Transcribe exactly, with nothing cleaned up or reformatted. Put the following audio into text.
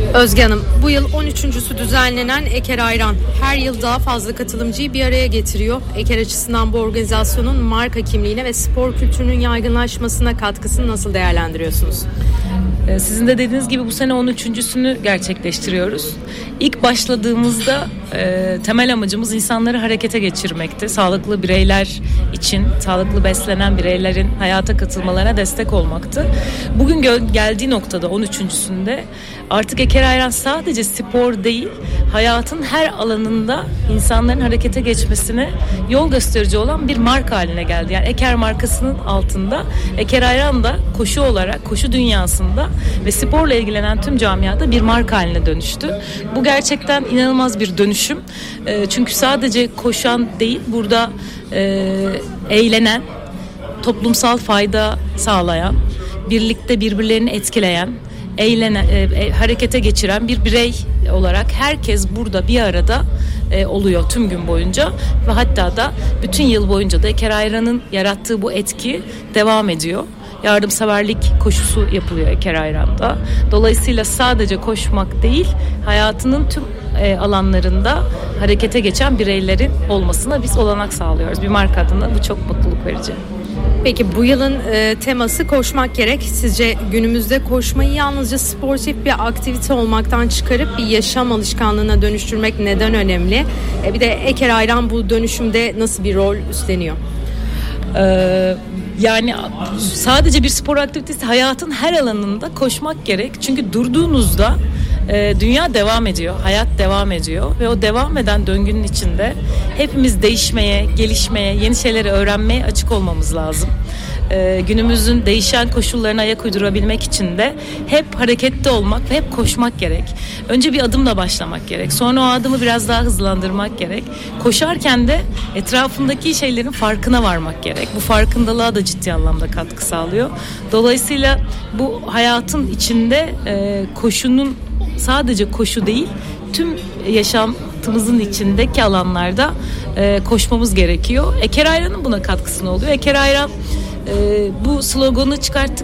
Özge Hanım, bu yıl on üçüncüsü düzenlenen Eker Ayran her yıl daha fazla katılımcıyı bir araya getiriyor. Eker açısından bu organizasyonun marka kimliğine ve spor kültürünün yaygınlaşmasına katkısını nasıl değerlendiriyorsunuz? Sizin de dediğiniz gibi bu sene on üçüncüsünü gerçekleştiriyoruz. İlk başladığımızda e, temel amacımız insanları harekete geçirmekti. Sağlıklı bireyler için, sağlıklı beslenen bireylerin hayata katılmalarına destek olmaktı. Bugün gö- geldiği noktada on üçüncüsünde artık Eker Ayran sadece spor değil, hayatın her alanında insanların harekete geçmesine yol gösterici olan bir marka haline geldi. Yani Eker markasının altında Eker Ayran da koşu olarak, koşu dünyasında ve sporla ilgilenen tüm camiada bir marka haline dönüştü. Bu gerçekten inanılmaz bir dönüşüm. E, çünkü sadece koşan değil, burada e, eğlenen, toplumsal fayda sağlayan, birlikte birbirlerini etkileyen, eğlenen, e, harekete geçiren bir birey olarak herkes burada bir arada e, oluyor tüm gün boyunca ve hatta da bütün yıl boyunca da Eker Ayran'ın yarattığı bu etki devam ediyor. Yardımseverlik koşusu yapılıyor Eker Ayran'da. Dolayısıyla sadece koşmak değil, hayatının tüm e, alanlarında harekete geçen bireylerin olmasına biz olanak sağlıyoruz. Bir marka adına bu çok mutluluk verici. Peki bu yılın e, teması koşmak gerek. Sizce günümüzde koşmayı yalnızca sportif bir aktivite olmaktan çıkarıp bir yaşam alışkanlığına dönüştürmek neden önemli? E, bir de Eker Ayran bu dönüşümde nasıl bir rol üstleniyor? Ee, yani sadece bir spor aktivitesi, hayatın her alanında koşmak gerek. Çünkü durduğunuzda e, dünya devam ediyor, hayat devam ediyor ve o devam eden döngünün içinde hepimiz değişmeye, gelişmeye, yeni şeyleri öğrenmeye açık olmamız lazım. Ee, günümüzün değişen koşullarına ayak uydurabilmek için de hep harekette olmak ve hep koşmak gerek. Önce bir adımla başlamak gerek. Sonra o adımı biraz daha hızlandırmak gerek. Koşarken de etrafındaki şeylerin farkına varmak gerek. Bu farkındalığa da ciddi anlamda katkı sağlıyor. Dolayısıyla bu hayatın içinde e, koşunun sadece koşu değil, tüm yaşantımızın içindeki alanlarda e, koşmamız gerekiyor. Eker Ayran'ın buna katkısı ne oluyor? Eker Ayran Ee, bu sloganı çıkarttık